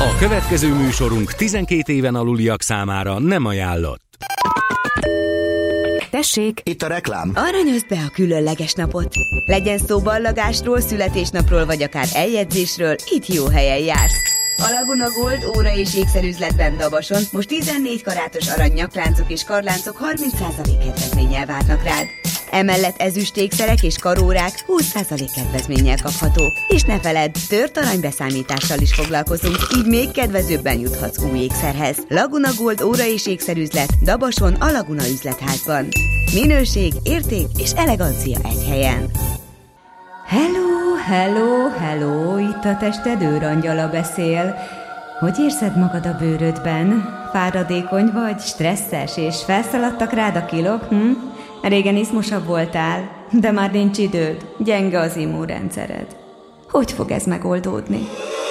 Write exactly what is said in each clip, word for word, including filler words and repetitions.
A következő műsorunk tizenkét éven aluliak számára nem ajánlott. Tessék! Itt a reklám. Aranyozd be a különleges napot. Legyen szó ballagásról, születésnapról vagy akár eljegyzésről, itt jó helyen jársz. A Laguna Gold óra és ékszerüzletben Dabason most tizennégy karátos arany nyakláncok és karláncok harminc százalék kedvezménnyel várnak rád. Emellett ezüstékszerek és karórák húsz százalék kedvezménnyel kaphatók. És ne feledd, tört aranybeszámítással is foglalkozunk, így még kedvezőbben juthatsz új ékszerhez. Laguna Gold óra és ékszerüzlet Dabason a Laguna üzletházban. Minőség, érték és elegancia egy helyen. Hello, hello, hello, itt a tested őrangyala beszél. Hogy érzed magad a bőrödben? Fáradékony vagy, stresszes és felszaladtak rád a kilók, hm? Régen izmosabb voltál, de már nincs időd, gyenge az immunrendszered. Hogy fog ez megoldódni?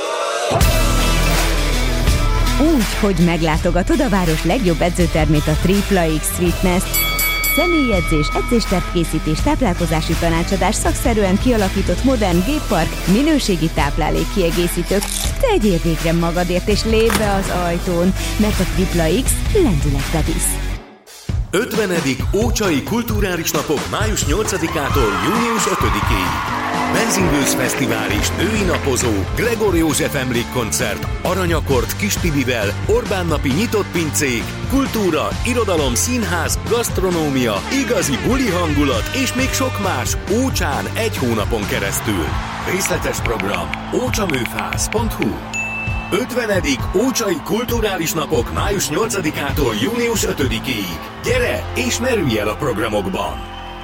Úgy, hogy meglátogatod a város legjobb edzőtermét, a Tripla X Fitness. Személyedzés, edzéstervkészítés, táplálkozási tanácsadás, szakszerűen kialakított modern géppark, minőségi táplálékkiegészítők. Tegyél végre magadért és lépj be az ajtón, mert a Tripla X lendületbe visz. ötvenedik Ócsai Kulturális Napok május nyolcadikától június ötödikéig. Benzingőz Fesztivál és női napozó, Gregor József emlékkoncert, Aranyakord Kistibivel, Orbán napi nyitott pincék, kultúra, irodalom, színház, gasztronómia, igazi buli hangulat és még sok más Ócsán egy hónapon keresztül. Részletes program ócsaműfász pont hu. ötvenedik Ócsai Kulturális Napok május nyolcadikától június ötödikéig. Gyere és merülj el a programokban!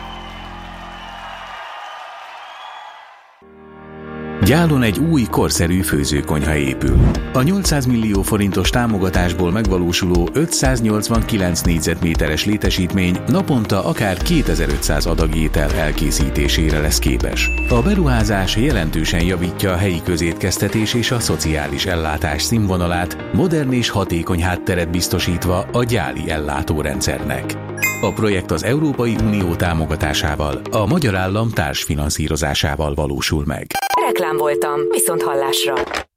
Gyálon egy új, korszerű főzőkonyha épül. A nyolcszáz millió forintos támogatásból megvalósuló ötszáznyolcvankilenc négyzetméteres létesítmény naponta akár kétezer-ötszáz adag étel elkészítésére lesz képes. A beruházás jelentősen javítja a helyi közétkeztetés és a szociális ellátás színvonalát, modern és hatékony hátteret biztosítva a gyáli ellátórendszernek. A projekt az Európai Unió támogatásával, a magyar állam társfinanszírozásával valósul meg. Reklám voltam, viszont hallásra.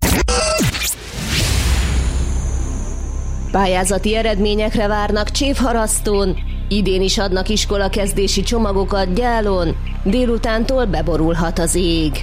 Pályázati eredményekre várnak Csévharasztón, idén is adnak iskolakezdési csomagokat Gyálon, délutántól beborulhat az ég.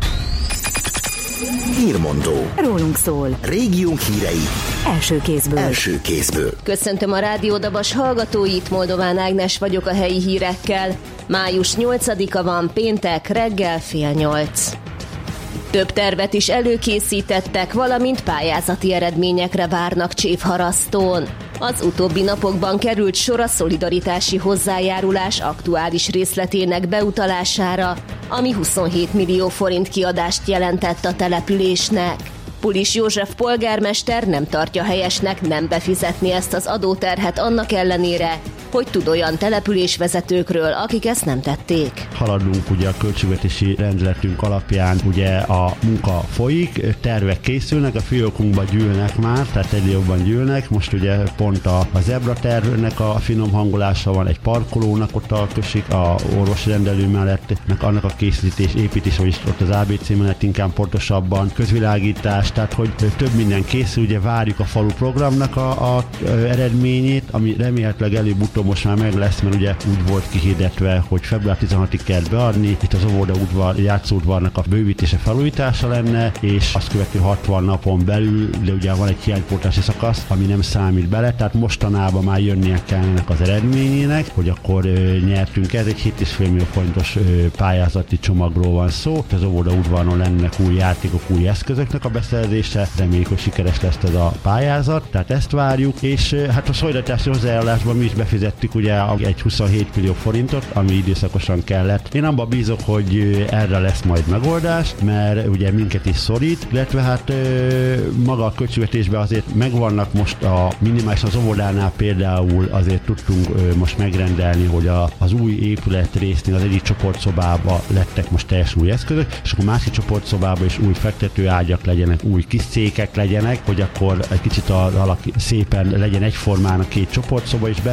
Hírmondó. Rólunk szól. Régiónk hírei. Első kézből. Első kézből. Köszöntöm a Rádió Dabas hallgatóit, Moldován Ágnes vagyok a helyi hírekkel. május nyolcadika van, péntek, reggel fél nyolc. Több tervet is előkészítettek, valamint pályázati eredményekre várnak Csévharasztón. Az utóbbi napokban került sor a szolidaritási hozzájárulás aktuális részletének beutalására, ami huszonhét millió forint kiadást jelentett a településnek. Pulis József polgármester nem tartja helyesnek nem befizetni ezt az adóterhet annak ellenére, hogy tud olyan településvezetőkről, akik ezt nem tették. Haladunk ugye a költségvetési rendeletünk alapján, ugye a munka folyik, tervek készülnek, a fiókunkba gyűlnek már, tehát egyre jobban gyűlnek. Most ugye pont a, a zebra tervnek a finom hangolása van, egy parkolónak ott a község, a orvosi rendelő mellett, annak a készítés, építés, vagyis ott az á bé cé mellett inkább pontosabban, közvilágítás, tehát hogy több minden készül, ugye várjuk a falu programnak a, a, a eredményét, ami remélhetőleg előbb-utóbb most már meg lesz, mert ugye úgy volt kihirdetve, hogy február tizenhatodikáig kell beadni, itt az óvoda udvar, játszóudvarnak a bővítése, felújítása lenne, és azt követő hatvan napon belül, de ugye van egy hiánypótlási szakasz, ami nem számít bele, tehát mostanában már jönnie kell ennek az eredményének, hogy akkor ö, nyertünk. Ez egy hét egész öt millió forintos ö, pályázati csomagról van szó, az óvoda udvaron lennek új játékok, új eszközöknek a beszerzése, reméljük, hogy sikeres lesz ez a pályázat, tehát ezt várjuk, és ö, hát a szolidaritási hozzájárulásban mi is befizettük ugye egy huszonhét millió forintot, ami időszakosan kellett. Én abban bízok, hogy erre lesz majd megoldás, mert ugye minket is szorít, illetve hát maga a költségvetésben azért megvannak most a minimálisan az óvodánál például azért tudtunk most megrendelni, hogy a, az új épület résznél az egyik csoportszobába lettek most teljesen új eszközök, és akkor másik csoportszobába is új fektetőágyak legyenek, új kis székek legyenek, hogy akkor egy kicsit a, alak szépen legyen egyformán a két csoportszoba is berendezve,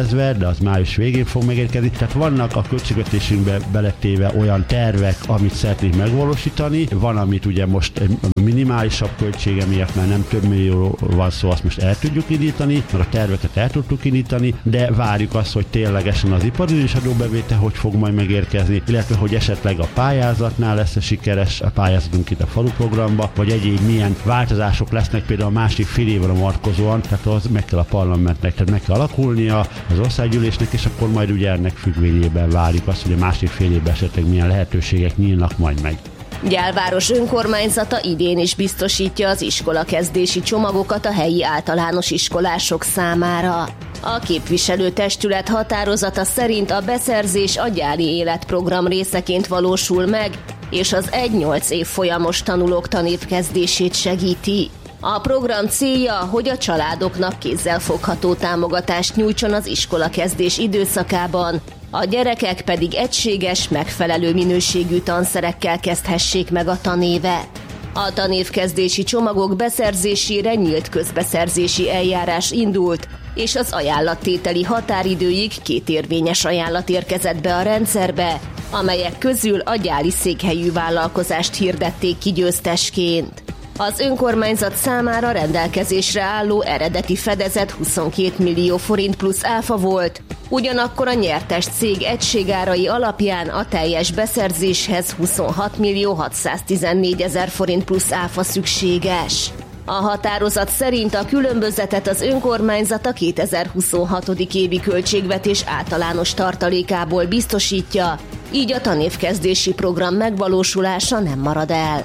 tervezve, de az május végén fog megérkezni. Tehát vannak a költségvetésünkbe beletéve olyan tervek, amit szeretnénk megvalósítani. Van, amit ugye most minimálisabb költsége miatt, mert nem több millió van szó, azt most el tudjuk indítani, mert a terveket el tudtuk indítani, de várjuk azt, hogy ténylegesen az iparüzés adóbevétel hogy fog majd megérkezni, illetve hogy esetleg a pályázatnál lesz a sikeres a pályázatunk itt a falu programba, vagy egyéb milyen változások lesznek például a másik fél évre vonatkozóan, tehát az meg kell a parlamentnek, tehát meg kell alakulnia az országgyűlésnek, és akkor majd ugye ennek függvényében várjuk azt, hogy a másik fél évben esetleg milyen lehetőségek nyílnak majd meg. Gyálváros önkormányzata idén is biztosítja az iskolakezdési csomagokat a helyi általános iskolások számára. A képviselőtestület határozata szerint a beszerzés a gyári életprogram részeként valósul meg, és az egy-nyolc év folyamos tanulók tanévkezdését segíti. A program célja, hogy a családoknak kézzelfogható támogatást nyújtson az iskolakezdés időszakában, a gyerekek pedig egységes, megfelelő minőségű tanszerekkel kezdhessék meg a tanévet. A tanévkezdési csomagok beszerzésére nyílt közbeszerzési eljárás indult, és az ajánlattételi határidőig két érvényes ajánlat érkezett be a rendszerbe, amelyek közül a gyári székhelyű vállalkozást hirdették ki győztesként. Az önkormányzat számára rendelkezésre álló eredeti fedezet huszonkét millió forint plusz áfa volt, ugyanakkor a nyertes cég egységárai alapján a teljes beszerzéshez huszonhat millió hatszáztizennégy ezer forint plusz áfa szükséges. A határozat szerint a különbözetet az önkormányzat a kétezer-huszonhat. évi költségvetés általános tartalékából biztosítja, így a tanévkezdési program megvalósulása nem marad el.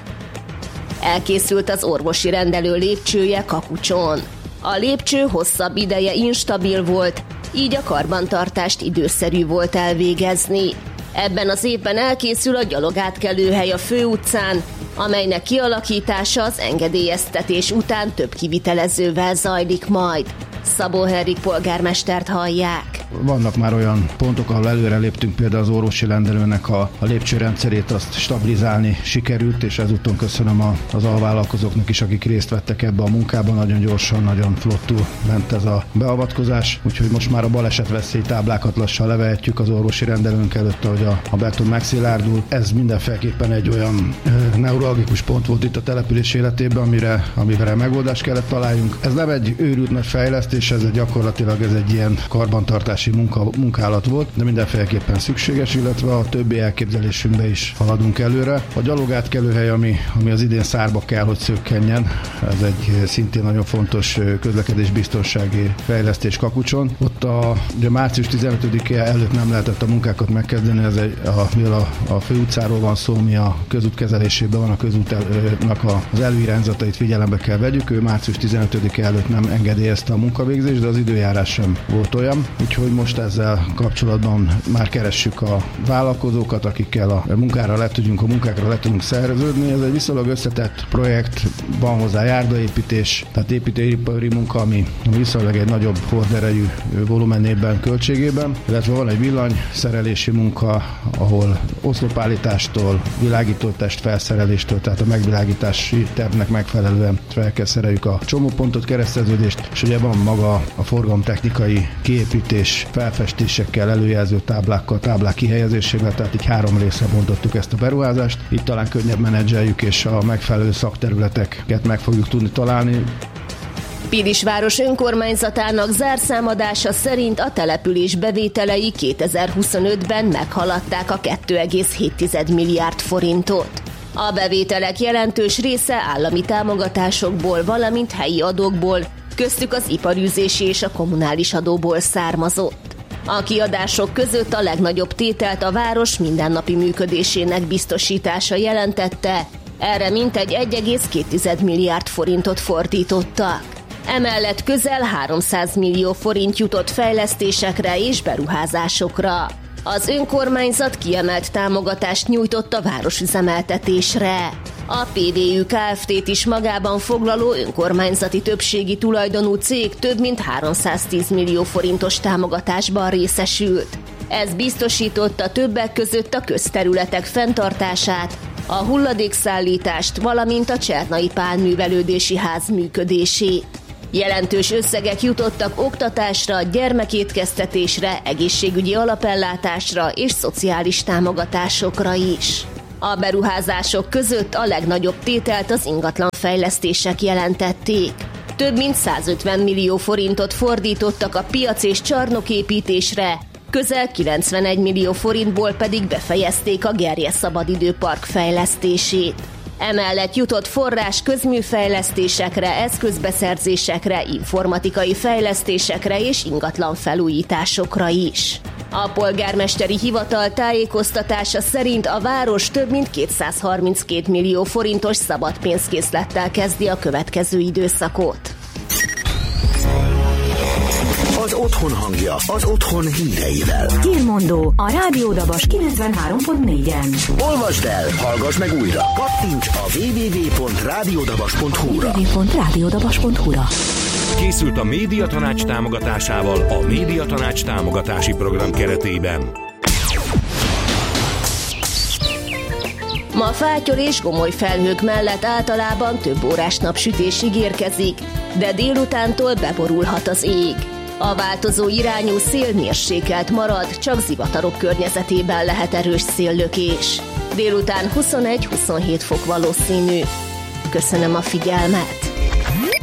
Elkészült az orvosi rendelő lépcsője Kakucson. A lépcső hosszabb ideje instabil volt, így a karbantartást időszerű volt elvégezni. Ebben az évben elkészül a gyalogátkelőhely a főutcán, amelynek kialakítása az engedélyeztetés után több kivitelezővel zajlik majd. Szabó Henrik polgármestert hallják. Vannak már olyan pontok, ahol előre léptünk, például az orvosi rendelőnek a, a lépcsőrendszerét, azt stabilizálni sikerült, és ezúton köszönöm a, az alvállalkozóknak is, akik részt vettek ebbe a munkában. Nagyon gyorsan, nagyon flottul ment ez a beavatkozás, úgyhogy most már a balesetveszély táblákat lassan levehetjük az orvosi rendelőnk előtt, ahogy a, a beton megszilárdul. Ez mindenféleképpen egy olyan e, neuralgikus pont volt itt a település életében, amire, amire megoldást kellett találjunk. Ez nem egy őrült nagy fejlesztés, ez egy gyakorlatilag ez egy ilyen karbantartási munka, munkálat volt, de mindenféleképpen szükséges, illetve a többi elképzelésünkbe is haladunk előre. A gyalogátkelőhely, ami, ami az idén szárba kell, hogy szökkenjen, ez egy szintén nagyon fontos közlekedésbiztonsági fejlesztés Kakucson. Ott a ugye március tizenötödike előtt nem lehetett a munkákat megkezdeni, ez egy, a, mivel a, a főutcáról van szó, mi a közút kezelésében van, a közútnak az előirányzatait figyelembe kell vegyük, ő március tizenötödike előtt nem engedélyezte a munkavégzést, de az időjárás sem volt olyan, úgyhogy most ezzel kapcsolatban már keressük a vállalkozókat, akikkel a munkára le tudjunk, a munkákra le tudunk szerződni. Ez egy viszonylag összetett projekt, van hozzá járdaépítés, tehát építőipari munka, ami viszonylag egy nagyobb horderejű volumenében, költségében, illetve van egy villanyszerelési munka, ahol oszlopállítástól, világítótest felszereléstől, tehát a megvilágítási tervnek megfelelően fel kell szereljük a csomópontot, kereszteződést, és ugye van maga a forgalomtechnikai kiépítés, felfestésekkel, előjelző táblákkal, táblák kihelyezésével, tehát így három részre bontottuk ezt a beruházást. Itt talán könnyebb menedzseljük, és a megfelelő szakterületeket meg fogjuk tudni találni. Pilisváros önkormányzatának zárszámadása szerint a település bevételei kétezer-huszonötben meghaladták a két egész hét milliárd forintot. A bevételek jelentős része állami támogatásokból, valamint helyi adókból, köztük az iparűzési és a kommunális adóból származott. A kiadások között a legnagyobb tételt a város mindennapi működésének biztosítása jelentette, erre mintegy egy egész két milliárd forintot fordítottak. Emellett közel háromszáz millió forint jutott fejlesztésekre és beruházásokra. Az önkormányzat kiemelt támogatást nyújtott a városüzemeltetésre. A pé vé ü Kft-t is magában foglaló önkormányzati többségi tulajdonú cég több mint háromszáztíz millió forintos támogatásban részesült. Ez biztosította többek között a közterületek fenntartását, a hulladékszállítást, valamint a Csernai Pálművelődési Ház működését. Jelentős összegek jutottak oktatásra, gyermekétkeztetésre, egészségügyi alapellátásra és szociális támogatásokra is. A beruházások között a legnagyobb tételt az ingatlanfejlesztések jelentették. Több mint százötven millió forintot fordítottak a piac és csarnoképítésre, közel kilencvenegy millió forintból pedig befejezték a Gerje szabadidőpark fejlesztését. Emellett jutott forrás közműfejlesztésekre, eszközbeszerzésekre, informatikai fejlesztésekre és ingatlan felújításokra is. A polgármesteri hivatal tájékoztatása szerint a város több mint kétszázharminckét millió forintos szabadpénzkészlettel kezdi a következő időszakot. Az otthon hangja, az otthon híreivel. Hírmondó a Rádió Dabas kilencvenhárom pont négyen. Olvasd el, hallgass meg újra. Kattints a double-u double-u double-u pont rádiódabas pont hu-ra. double-u double-u double-u pont rádiódabas pont hu-ra. Készült a Médiatanács támogatásával a Médiatanács támogatási program keretében. Ma fátyol és gomoly felhők mellett általában több órás napsütés ígérkezik, de délutántól beborulhat az ég. A változó irányú szél mérsékelt marad, csak zivatarok környezetében lehet erős széllökés. Délután huszonegy-huszonhét fok valószínű. Köszönöm a figyelmet!